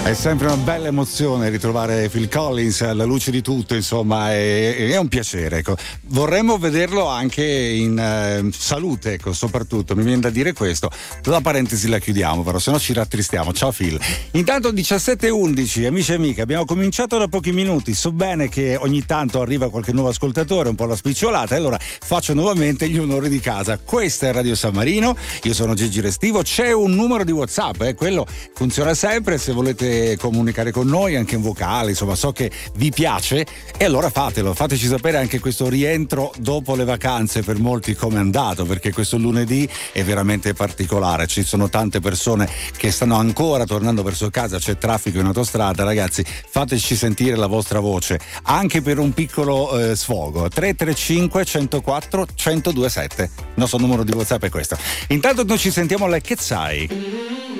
È sempre una bella emozione ritrovare Phil Collins alla luce di tutto, insomma, è un piacere, ecco. Vorremmo vederlo anche in salute, ecco, soprattutto, mi viene da dire questo. La parentesi la chiudiamo, però, se no ci rattristiamo. Ciao Phil. Intanto 17:11, amici e amiche, abbiamo cominciato da pochi minuti. So bene che ogni tanto arriva qualche nuovo ascoltatore, un po' la spicciolata, e allora faccio nuovamente gli onori di casa. Questa è Radio San Marino, io sono Gigi Restivo, c'è un numero di WhatsApp, quello funziona sempre, se volete comunicare con noi anche in vocale, insomma, so che vi piace, e allora fatelo, fateci sapere anche questo rientro dopo le vacanze per molti come è andato, perché questo lunedì è veramente particolare, ci sono tante persone che stanno ancora tornando verso casa, c'è traffico in autostrada. Ragazzi, fateci sentire la vostra voce anche per un piccolo sfogo. 335 104 1027, il nostro numero di WhatsApp è questo. Intanto noi ci sentiamo alle Chezzai.